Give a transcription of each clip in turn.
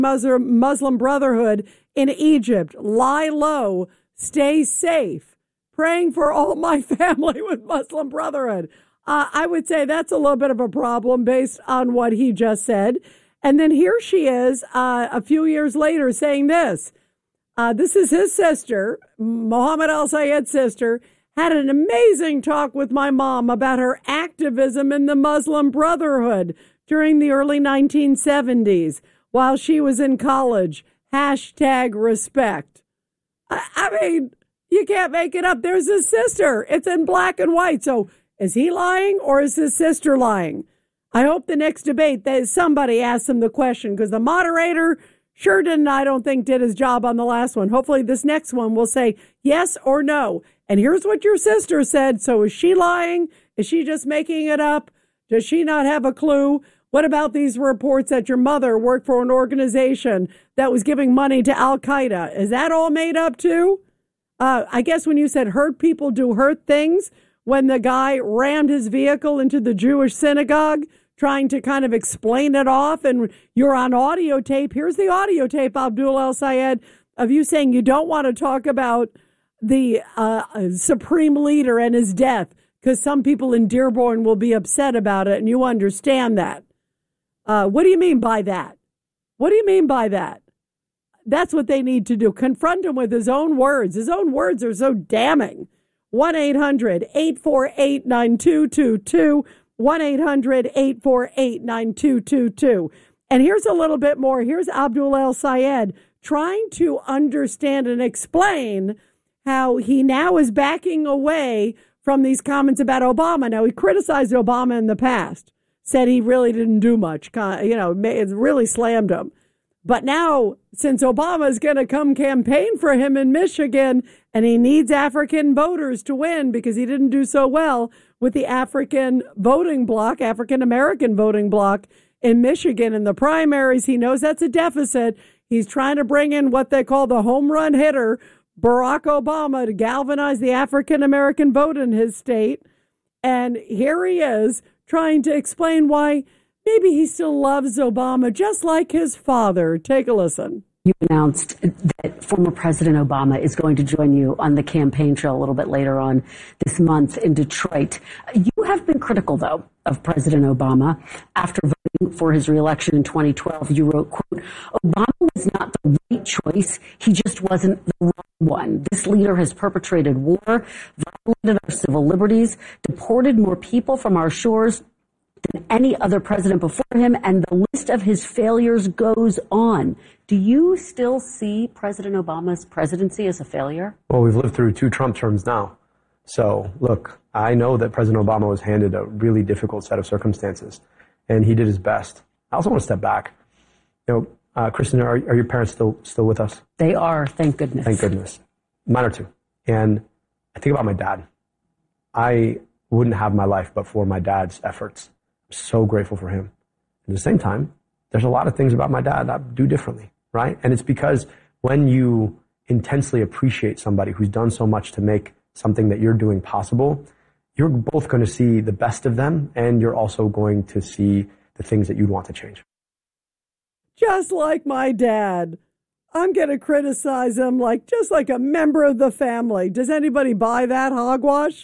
Muslim Brotherhood in Egypt. Lie low, stay safe. Praying for all my family with Muslim Brotherhood. I would say that's a little bit of a problem based on what he just said. And then here she is a few years later saying this. This is his sister, Mohammed al-Sayed's sister, had an amazing talk with my mom about her activism in the Muslim Brotherhood during the early 1970s while she was in college. #respect. I mean, you can't make it up. There's his sister. It's in black and white. So is he lying or is his sister lying? I hope the next debate that somebody asks him the question, because the moderator sure didn't, I don't think, did his job on the last one. Hopefully this next one will say yes or no. And here's what your sister said. So is she lying? Is she just making it up? Does she not have a clue? What about these reports that your mother worked for an organization that was giving money to Al-Qaeda? Is that all made up too? I guess when you said hurt people do hurt things, when the guy rammed his vehicle into the Jewish synagogue, trying to kind of explain it off, and you're on audio tape. Here's the audio tape, Abdul El-Sayed, of you saying you don't want to talk about the supreme leader and his death because some people in Dearborn will be upset about it, and you understand that. What do you mean by that? What do you mean by that? That's what they need to do. Confront him with his own words. His own words are so damning. 1-800-848-9222. 1-800-848-9222. And here's a little bit more. Here's Abdul El-Sayed trying to understand and explain how he now is backing away from these comments about Obama. Now, he criticized Obama in the past, said he really didn't do much, it really slammed him. But now, since Obama is going to come campaign for him in Michigan, and he needs African voters to win because he didn't do so well with the African voting bloc, African American voting bloc in Michigan in the primaries, he knows that's a deficit. He's trying to bring in what they call the home run hitter, Barack Obama, to galvanize the African American vote in his state. And here he is trying to explain why maybe he still loves Obama, just like his father. Take a listen. You announced that former President Obama is going to join you on the campaign trail a little bit later on this month in Detroit. You have been critical, though, of President Obama. After voting for his reelection in 2012, you wrote, quote, Obama was not the right choice. He just wasn't the wrong one. This leader has perpetrated war, violated our civil liberties, deported more people from our shores than any other president before him, and the list of his failures goes on. Do you still see President Obama's presidency as a failure? Well, we've lived through 2 Trump terms now. So, look, I know that President Obama was handed a really difficult set of circumstances, and he did his best. I also want to step back. Kristen, are your parents still with us? They are, thank goodness. Thank goodness. Mine are too. And I think about my dad. I wouldn't have my life but for my dad's efforts. I'm so grateful for him. At the same time, there's a lot of things about my dad that I do differently, right? And it's because when you intensely appreciate somebody who's done so much to make something that you're doing possible, you're both going to see the best of them, and you're also going to see the things that you'd want to change. Just like my dad. I'm going to criticize him just like a member of the family. Does anybody buy that hogwash?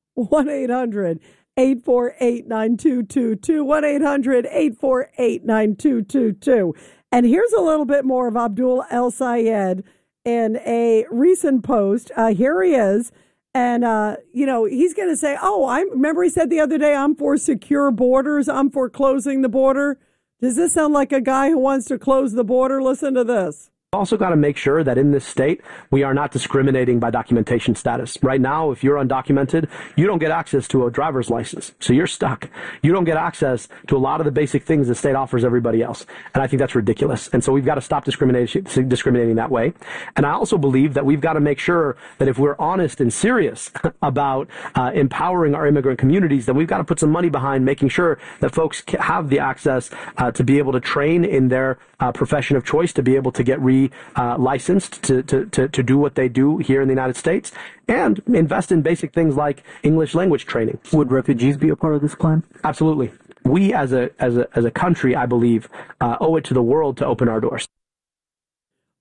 1-800-848-9222. 1-800-848-9222. And here's a little bit more of Abdul El-Sayed in a recent post. Here he is. And, he's going to say, I remember he said the other day, I'm for secure borders. I'm for closing the border. Does this sound like a guy who wants to close the border? Listen to this. Also got to make sure that in this state, we are not discriminating by documentation status. Right now, if you're undocumented, you don't get access to a driver's license. So you're stuck. You don't get access to a lot of the basic things the state offers everybody else. And I think that's ridiculous. And so we've got to stop discriminating that way. And I also believe that we've got to make sure that if we're honest and serious about empowering our immigrant communities, then we've got to put some money behind making sure that folks have the access to be able to train in their profession of choice, to be able to get licensed to do what they do here in the United States, and invest in basic things like English language training. Would refugees be a part of this plan? Absolutely. We as a country, I believe, owe it to the world to open our doors.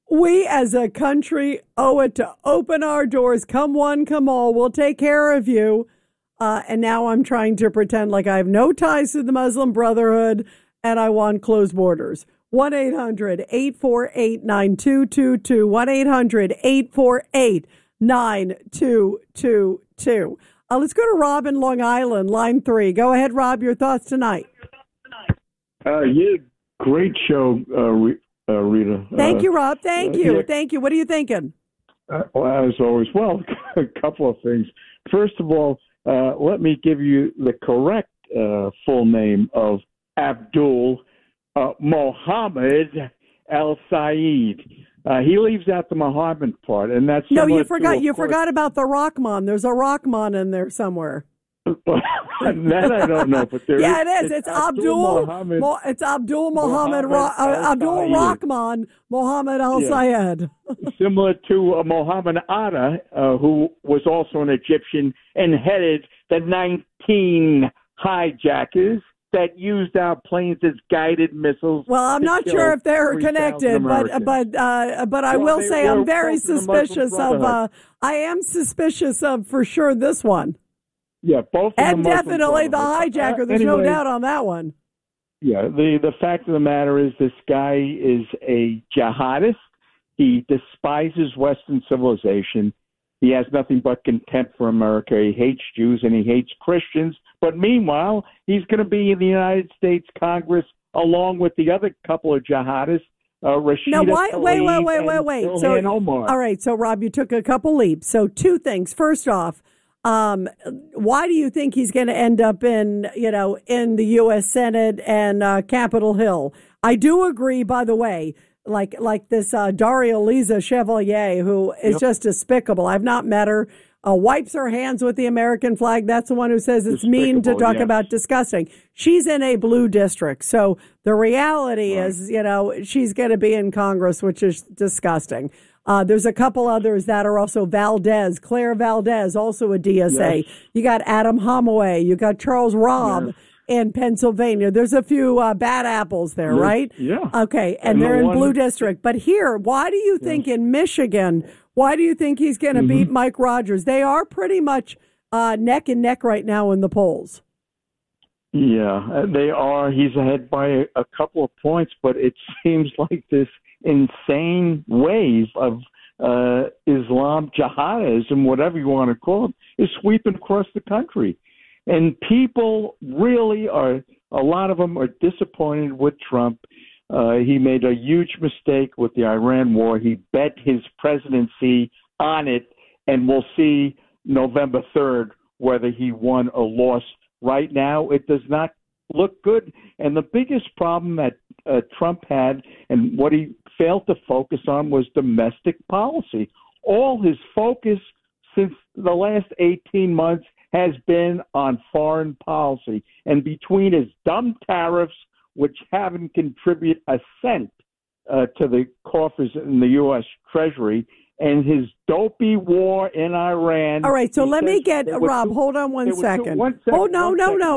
We as a country owe it to open our doors. Come one, come all. We'll take care of you. And now I'm trying to pretend like I have no ties to the Muslim Brotherhood and I want closed borders. 1-800-848-9222. 1-800-848-9222. Let's go to Rob in Long Island, line 3. Go ahead, Rob. Your thoughts tonight. Yeah, great show, Rita. Thank you, Rob. Thank you. Yeah. Thank you. What are you thinking? Well, as always, well, a couple of things. First of all, let me give you the correct full name of Abdul Mohammed Al Sayed. He leaves out the Muhammad part, and that's no. You forgot. You forgot about the Rahman. There's a Rahman in there somewhere. That I don't know, but there yeah, is. it is. It's Abdul. It's Abdul Muhammad Abdul Rahman Muhammad Al Sayed. Similar to Muhammad Atta, who was also an Egyptian and headed the 19 hijackers that used our planes as guided missiles. Well, I'm not sure if they're connected, but I will say I'm very suspicious of. I am suspicious of for sure this one. Yeah, both. And definitely the hijacker. There's no doubt on that one. Yeah, the fact of the matter is this guy is a jihadist. He despises Western civilization. He has nothing but contempt for America. He hates Jews and he hates Christians. But meanwhile, he's going to be in the United States Congress along with the other couple of jihadists. Rashida wait. So, all right. So, Rob, you took a couple leaps. So, two things. First off, why do you think he's going to end up in the U.S. Senate and Capitol Hill? I do agree, by the way, like this Daria Lisa Chevalier, who is just despicable. I've not met her. Wipes her hands with the American flag. That's the one who says it's mean to talk about disgusting. She's in a blue district. So the reality is, she's going to be in Congress, which is disgusting. There's a couple others that are also Claire Valdez, also a DSA. Yes. You got Adam Holloway. You got Charles Robb in Pennsylvania. There's a few bad apples there, right? Yeah. Okay, and they're in blue district. But here, why do you think in Michigan, why do you think he's going to beat Mike Rogers? They are pretty much neck and neck right now in the polls. Yeah, they are. He's ahead by a couple of points, but it seems like this insane wave of Islam jihadism, whatever you want to call it, is sweeping across the country. And people really a lot of them are disappointed with Trump. He made a huge mistake with the Iran war. He bet his presidency on it, and we'll see November 3rd whether he won or lost. Right now, it does not look good. And the biggest problem that Trump had and what he failed to focus on was domestic policy. All his focus since the last 18 months has been on foreign policy. And between his dumb tariffs, which haven't contributed a cent to the coffers in the U.S. Treasury, and his dopey war in Iran. All right, so let me get Rob. Hold on one second. Oh no!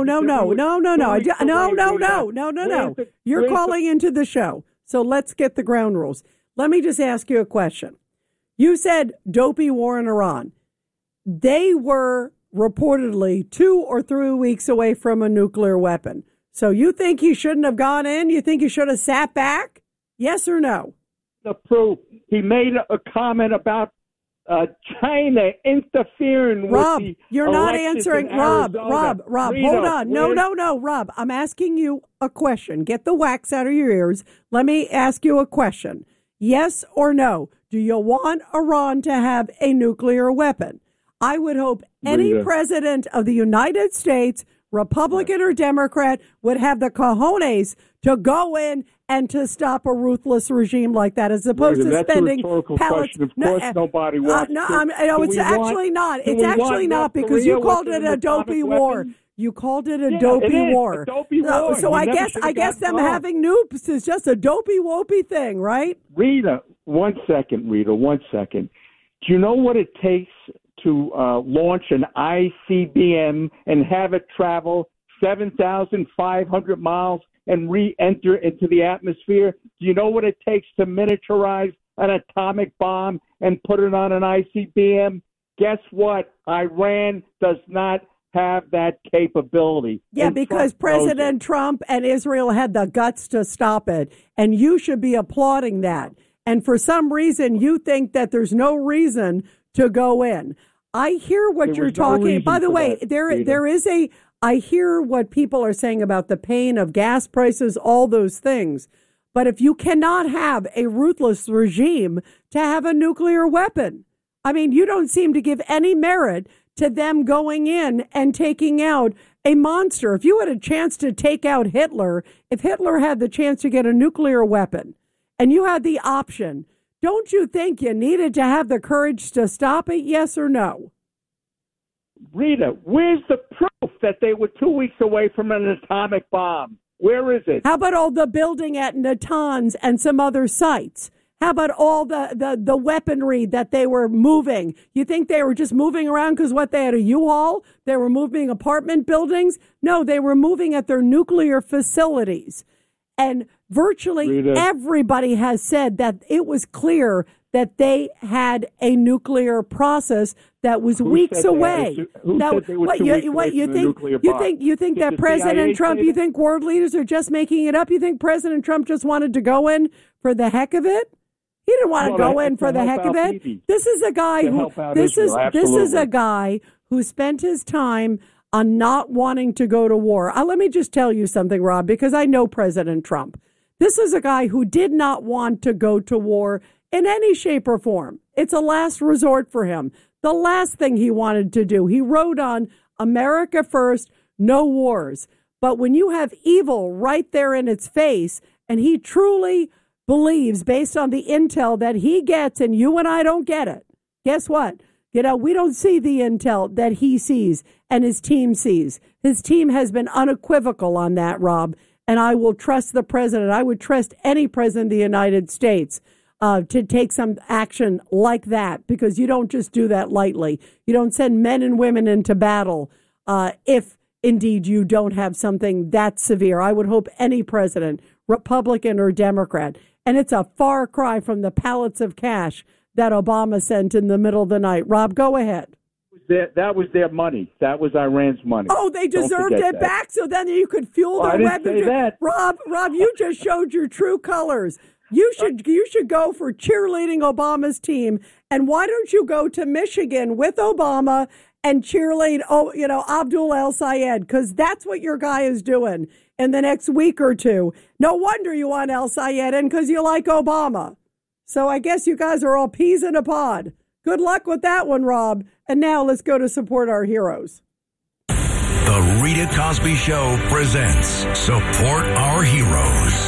You're calling into the show, so let's get the ground rules. Let me just ask you a question. You said dopey war in Iran. They were reportedly 2 or 3 weeks away from a nuclear weapon. So you think he shouldn't have gone in? You think he should have sat back? Yes or no? The proof. He made a comment about China interfering Rob, with the you're not answering. Rob, Rita, hold on. No, Rob. I'm asking you a question. Get the wax out of your ears. Let me ask you a question. Yes or no? Do you want Iran to have a nuclear weapon? I would hope any president of the United States, Republican or Democrat, would have the cojones to go in and to stop a ruthless regime like that, as opposed to spending pallets. Of course, nobody wants. It's actually not. It's actually not, because you called it a dopey war. You called it a dopey war. So I guess them having nukes is just a dopey wopey thing, right? Rita, 1 second. Do you know what it takes to launch an ICBM and have it travel 7,500 miles and re-enter into the atmosphere? Do you know what it takes to miniaturize an atomic bomb and put it on an ICBM? Guess what? Iran does not have that capability. Yeah, and because President Trump and Israel had the guts to stop it, and you should be applauding that. And for some reason, you think that there's no reason to go in. I hear what you're talking. By the way, there is a. I hear what people are saying about the pain of gas prices, all those things. But if you cannot have a ruthless regime to have a nuclear weapon, I mean, you don't seem to give any merit to them going in and taking out a monster. If you had a chance to take out Hitler, if Hitler had the chance to get a nuclear weapon and you had the option, don't you think you needed to have the courage to stop it? Yes or no? Rita, where's the proof that they were 2 weeks away from an atomic bomb? Where is it? How about all the building at Natanz and some other sites? How about all the weaponry that they were moving? You think they were just moving around because what, they had a U-Haul? They were moving apartment buildings? No, they were moving at their nuclear facilities. And virtually everybody has said that it was clear that they had a nuclear process that was weeks away. You think that President Trump, you think world leaders are just making it up? You think President Trump just wanted to go in for the heck of it? He didn't want to go in for the heck of it. This is a guy who spent his time on not wanting to go to war. Let me just tell you something, Rob, because I know President Trump. This is a guy who did not want to go to war in any shape or form. It's a last resort for him. The last thing he wanted to do. He wrote on America First, no wars. But when you have evil right there in its face, and he truly believes, based on the intel that he gets, and you and I don't get it, guess what? We don't see the intel that he sees and his team sees. His team has been unequivocal on that, Rob, and I will trust the president. I would trust any president of the United States to take some action like that, because you don't just do that lightly. You don't send men and women into battle if indeed you don't have something that severe. I would hope any president, Republican or Democrat, and it's a far cry from the pallets of cash that Obama sent in the middle of the night. Rob, go ahead. That was their money. That was Iran's money. Oh, they deserved it back, so then you could fuel their weapons. Rob, you just showed your true colors. You should go for cheerleading Obama's team, and why don't you go to Michigan with Obama and cheerlead, Abdul El-Sayed, because that's what your guy is doing in the next week or two. No wonder you want El-Sayed in, because you like Obama. So I guess you guys are all peas in a pod. Good luck with that one, Rob. And now let's go to support our heroes. The Rita Cosby Show presents Support Our Heroes.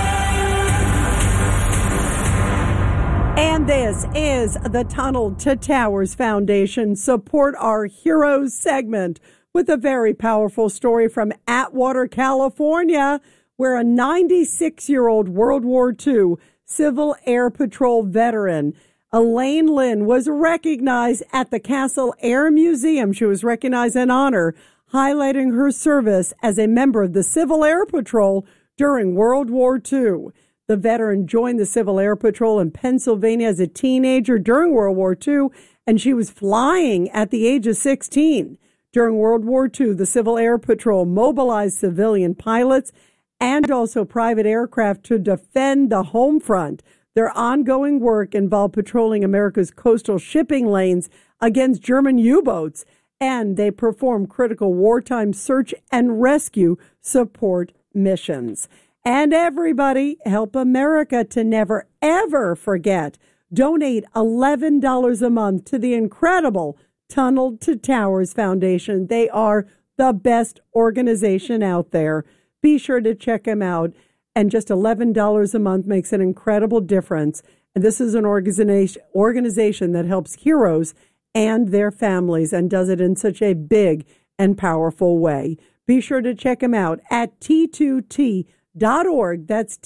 And this is the Tunnel to Towers Foundation Support Our Heroes segment with a very powerful story from Atwater, California, where a 96-year-old World War II Civil Air Patrol veteran, Elaine Lynn, was recognized at the Castle Air Museum. She was recognized in honor, highlighting her service as a member of the Civil Air Patrol during World War II. The veteran joined the Civil Air Patrol in Pennsylvania as a teenager during World War II, and she was flying at the age of 16. During World War II, the Civil Air Patrol mobilized civilian pilots and also private aircraft to defend the home front. Their ongoing work involved patrolling America's coastal shipping lanes against German U-boats, and they performed critical wartime search and rescue support missions. And everybody, help America to never, ever forget. Donate $11 a month to the incredible Tunnel to Towers Foundation. They are the best organization out there. Be sure to check them out. And just $11 a month makes an incredible difference. And this is an organization that helps heroes and their families and does it in such a big and powerful way. Be sure to check them out at T2T.org. That's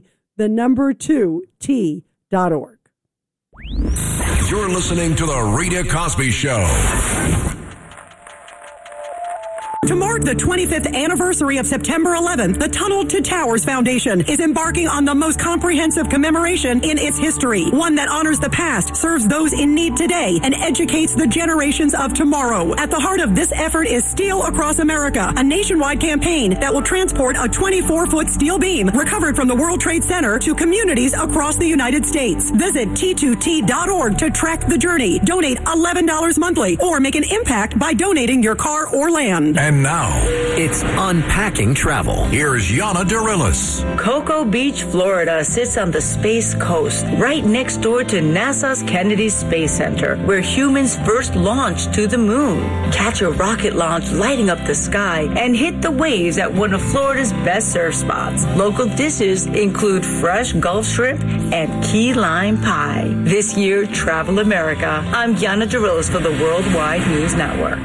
T2T.org. You're listening to The Rita Cosby Show. To mark the 25th anniversary of September 11th, the Tunnel to Towers Foundation is embarking on the most comprehensive commemoration in its history. One that honors the past, serves those in need today, and educates the generations of tomorrow. At the heart of this effort is Steel Across America, a nationwide campaign that will transport a 24-foot steel beam recovered from the World Trade Center to communities across the United States. Visit T2T.org to track the journey. Donate $11 monthly or make an impact by donating your car or land. And now, it's Unpacking Travel. Here's Yana Dorillis. Cocoa Beach, Florida sits on the Space Coast, right next door to NASA's Kennedy Space Center, where humans first launched to the moon. Catch a rocket launch lighting up the sky and hit the waves at one of Florida's best surf spots. Local dishes include fresh Gulf shrimp and key lime pie. This year, Travel America. I'm Yana Dorillis for the Worldwide News Network.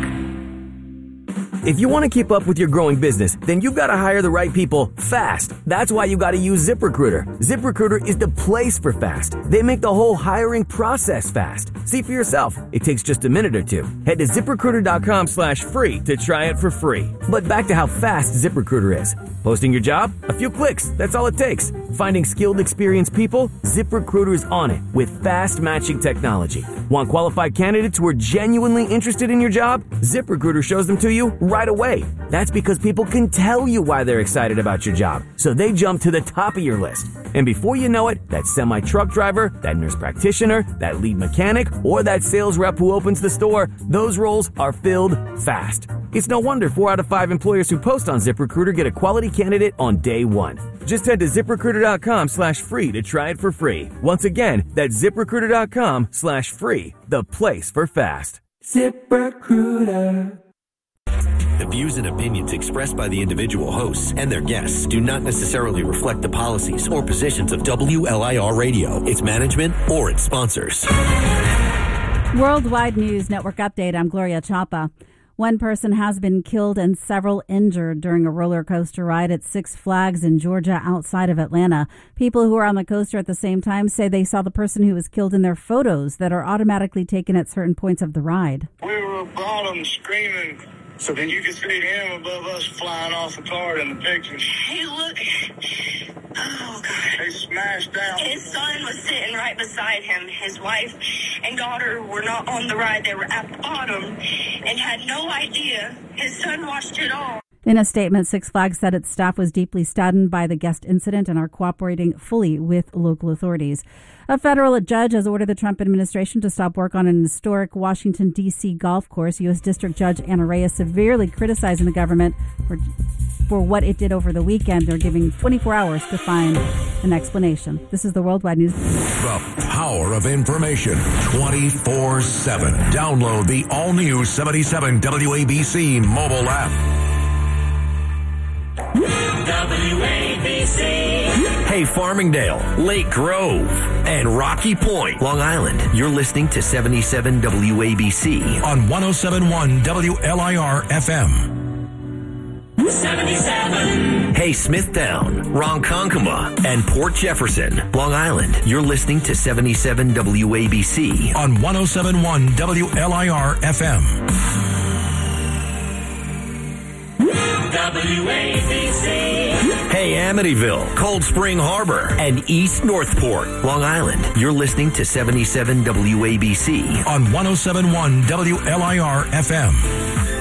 If you want to keep up with your growing business, then you've got to hire the right people fast. That's why you got to use ZipRecruiter. ZipRecruiter is the place for fast. They make the whole hiring process fast. See for yourself. It takes just a minute or two. Head to ZipRecruiter.com/free to try it for free. But back to how fast ZipRecruiter is. Posting your job? A few clicks. That's all it takes. Finding skilled, experienced people? ZipRecruiter's on it with fast matching technology. Want qualified candidates who are genuinely interested in your job? ZipRecruiter shows them to you right away. That's because people can tell you why they're excited about your job, so they jump to the top of your list. And before you know it, that semi-truck driver, that nurse practitioner, that lead mechanic, or that sales rep who opens the store, those roles are filled fast. It's no wonder 4 out of 5 employers who post on ZipRecruiter get a quality candidate on day one. Just head to ZipRecruiter.com/free to try it for free. Once again, that's ZipRecruiter.com/free, the place for fast. ZipRecruiter. The views and opinions expressed by the individual hosts and their guests do not necessarily reflect the policies or positions of WLIR Radio, its management, or its sponsors. Worldwide News Network update. I'm Gloria Chapa. One person has been killed and several injured during a roller coaster ride at Six Flags in Georgia outside of Atlanta. People who were on the coaster at the same time say they saw the person who was killed in their photos that are automatically taken at certain points of the ride. We were bottom screaming, so then you could see him above us flying off the cart in the pictures. Hey, look. Oh, God. They smashed down. His son was sitting right beside him. His wife and daughter were not on the ride. They were at the bottom and had no idea. His son watched it all. In a statement, Six Flags said its staff was deeply saddened by the guest incident and are cooperating fully with local authorities. A federal judge has ordered the Trump administration to stop work on an historic Washington, D.C. golf course. U.S. District Judge Anna Reyes severely criticizing the government for what it did over the weekend. They're giving 24 hours to find an explanation. This is the Worldwide News. The power of information 24/7. Download the all-new 77 WABC mobile app. WABC. Hey, Farmingdale, Lake Grove, and Rocky Point, Long Island. You're listening to 77 WABC on 107.1 WLIR FM. 77. Hey, Smithtown, Ronkonkoma, and Port Jefferson, Long Island. You're listening to 77 WABC on 107.1 WLIR FM. WABC. Hey, Amityville, Cold Spring Harbor, and East Northport, Long Island. You're listening to 77 WABC on 107.1 WLIR FM.